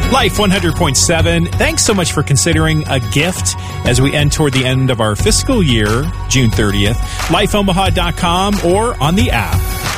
Life 100.7. Thanks so much for considering a gift as we end toward the end of our fiscal year, June 30th. LifeOmaha.com or on the app.